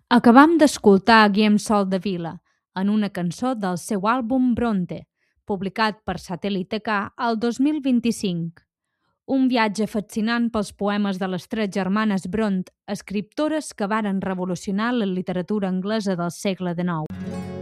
Acabam d'escoltar a Guillem Soldevila en una cançó del seu àlbum Bronte, publicat per Satèl·lit K el 2025. Un viatge fascinant pels poemes de les tres germanes Brontë, escriptores que varen revolucionar la literatura anglesa del segle XIX.